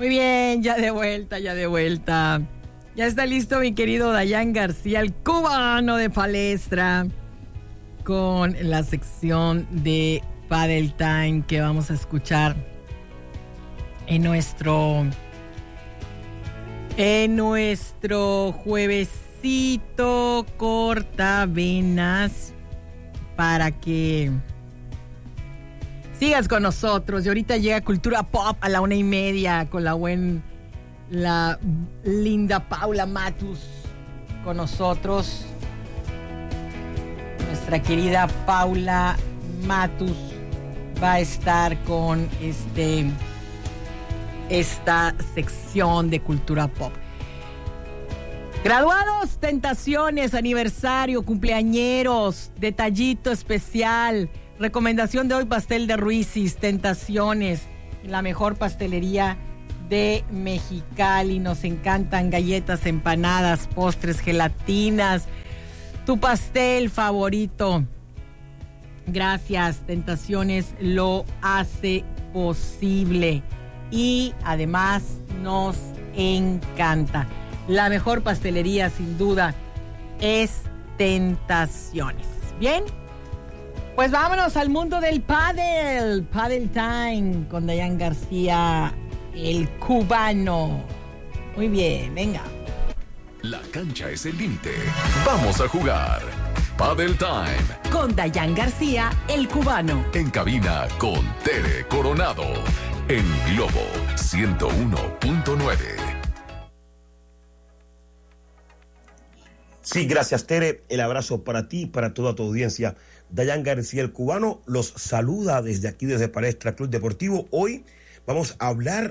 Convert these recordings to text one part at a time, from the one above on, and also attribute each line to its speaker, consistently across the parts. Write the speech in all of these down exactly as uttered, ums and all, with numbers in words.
Speaker 1: Muy bien, ya de vuelta, ya de vuelta. Ya está listo mi querido Dayan García, el cubano de palestra, con la sección de Padel Time que vamos a escuchar en nuestro en nuestro juevesito cortavenas, para que sigas con nosotros. Y ahorita llega Cultura Pop a la una y media con la buen, la linda Paula Matus con nosotros. Nuestra querida Paula Matus va a estar con este esta sección de Cultura Pop. Graduados, tentaciones, aniversario, cumpleañeros, detallito especial. Recomendación de hoy, pastel de Ruisis, Tentaciones, la mejor pastelería de Mexicali. Nos encantan galletas, empanadas, postres, gelatinas. Tu pastel favorito. Gracias, Tentaciones lo hace posible y además nos encanta. La mejor pastelería, sin duda, es Tentaciones. Bien, pues vámonos al mundo del pádel. Padel Time con Dayan García, el cubano. Muy bien, venga.
Speaker 2: La cancha es el límite. Vamos a jugar. Padel Time
Speaker 1: con Dayan García, el cubano.
Speaker 2: En cabina con Tere Coronado. En Globo ciento uno punto nueve.
Speaker 3: Sí, gracias, Tere. El abrazo para ti y para toda tu audiencia. Dayan García, el cubano, los saluda desde aquí, desde Palestra Club Deportivo. Hoy vamos a hablar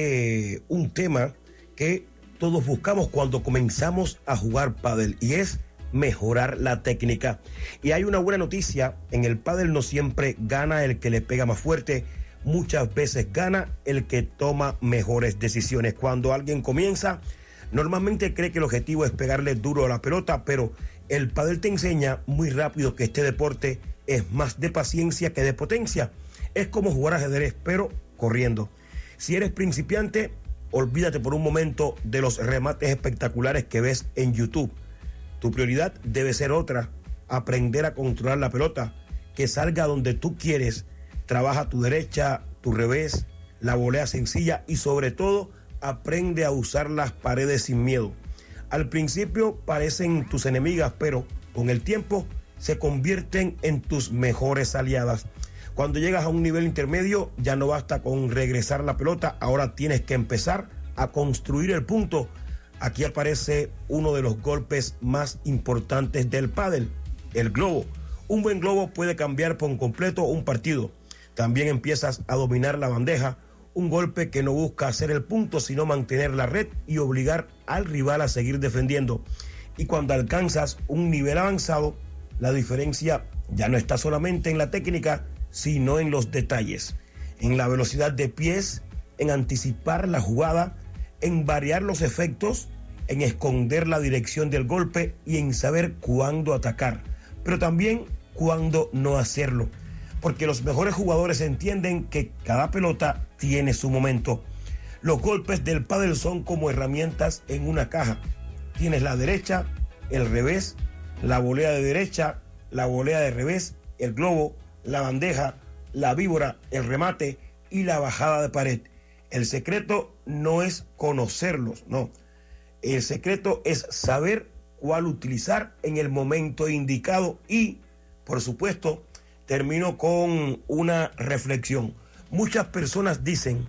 Speaker 3: de un tema que todos buscamos cuando comenzamos a jugar pádel, y es mejorar la técnica. Y hay una buena noticia: en el pádel no siempre gana el que le pega más fuerte, muchas veces gana el que toma mejores decisiones. Cuando alguien comienza, normalmente cree que el objetivo es pegarle duro a la pelota, pero el pádel te enseña muy rápido que este deporte es más de paciencia que de potencia. Es como jugar ajedrez, pero corriendo. Si eres principiante, olvídate por un momento de los remates espectaculares que ves en YouTube. Tu prioridad debe ser otra: aprender a controlar la pelota, que salga donde tú quieres. Trabaja tu derecha, tu revés, la volea sencilla y sobre todo aprende a usar las paredes sin miedo. Al principio parecen tus enemigas, pero con el tiempo se convierten en tus mejores aliadas. Cuando llegas a un nivel intermedio, ya no basta con regresar la pelota, ahora tienes que empezar a construir el punto. Aquí aparece uno de los golpes más importantes del pádel, el globo. Un buen globo puede cambiar por completo un partido. También empiezas a dominar la bandeja, un golpe que no busca hacer el punto, sino mantener la red y obligar al rival a seguir defendiendo. Y cuando alcanzas un nivel avanzado, la diferencia ya no está solamente en la técnica, sino en los detalles, en la velocidad de pies, en anticipar la jugada, en variar los efectos, en esconder la dirección del golpe y en saber cuándo atacar, pero también cuándo no hacerlo. Porque los mejores jugadores entienden que cada pelota tiene su momento. Los golpes del pádel son como herramientas en una caja. Tienes la derecha, el revés, la volea de derecha, la volea de revés, el globo, la bandeja, la víbora, el remate y la bajada de pared. El secreto no es conocerlos, no. El secreto es saber cuál utilizar en el momento indicado. Y, por supuesto, termino con una reflexión. Muchas personas dicen: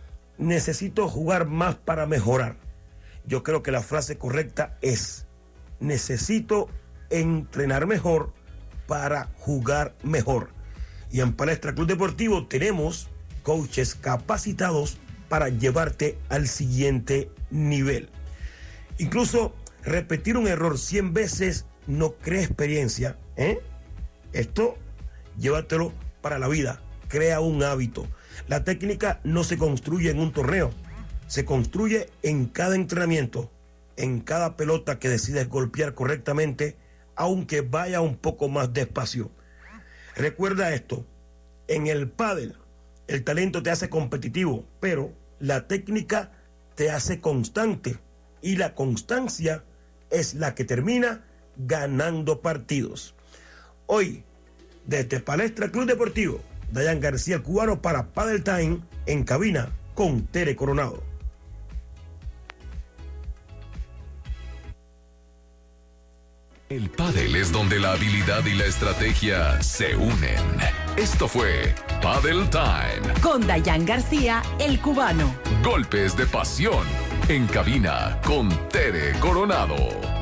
Speaker 3: necesito jugar más para mejorar. Yo creo que la frase correcta es: necesito entrenar mejor para jugar mejor. Y en Palestra Club Deportivo tenemos coaches capacitados para llevarte al siguiente nivel. Incluso repetir un error cien veces no crea experiencia, ¿eh? Esto llévatelo para la vida, crea un hábito. La técnica no se construye en un torneo, se construye en cada entrenamiento, en cada pelota que decides golpear correctamente, aunque vaya un poco más despacio. Recuerda esto: en el pádel el talento te hace competitivo, pero La técnica te hace constante y la constancia es la que termina ganando partidos. Hoy, desde Palestra Club Deportivo, Dayan García el Cubano para Padel Time en cabina con Tere Coronado.
Speaker 2: El pádel es donde la habilidad y la estrategia se unen. Esto fue Padel Time
Speaker 4: con Dayan García el Cubano.
Speaker 2: Golpes de pasión en cabina con Tere Coronado.